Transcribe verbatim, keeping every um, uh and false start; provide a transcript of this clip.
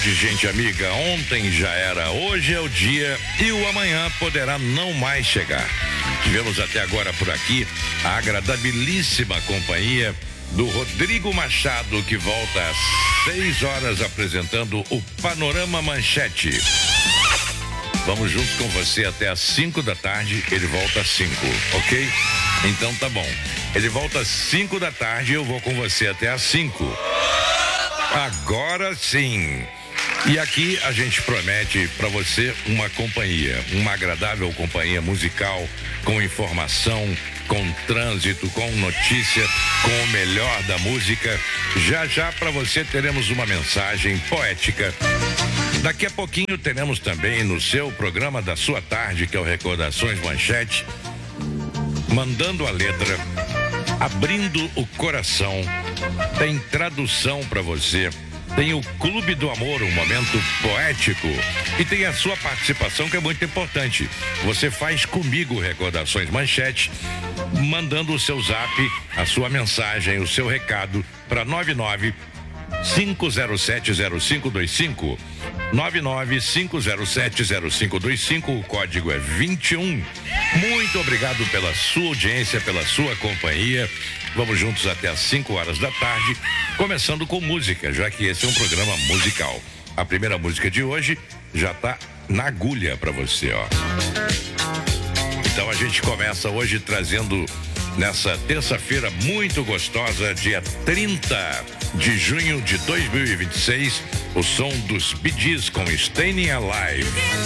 tarde, gente amiga. Ontem já era, hoje é o dia e o amanhã poderá não mais chegar. Tivemos até agora por aqui a agradabilíssima companhia do Rodrigo Machado, que volta às seis horas apresentando o Panorama Manchete. Vamos juntos com você até às cinco da tarde, ele volta às cinco, ok? Então tá bom. Ele volta às cinco da tarde e eu vou com você até às cinco. Agora sim. E aqui a gente promete para você uma companhia, uma agradável companhia musical, com informação, com trânsito, com notícia, com o melhor da música. Já já para você teremos uma mensagem poética. Daqui a pouquinho teremos também no seu programa da sua tarde, que é o Recordações Manchete, mandando a letra, abrindo o coração. Tem tradução para você. Tem o Clube do Amor, um momento poético. E tem a sua participação, que é muito importante. Você faz comigo Recordações Manchete, mandando o seu zap, a sua mensagem, o seu recado para nove nove cinco zero sete zero cinco dois cinco. nove nove cinco zero sete zero cinco dois cinco, o código é vinte e um. Muito obrigado pela sua audiência, pela sua companhia. Vamos juntos até às cinco horas da tarde, começando com música, já que esse é um programa musical. A primeira música de hoje já tá na agulha para você, ó. Então a gente começa hoje trazendo, nessa terça-feira muito gostosa, dia trinta de junho de dois mil e vinte e seis, o som dos Bee Gees com Staying Alive.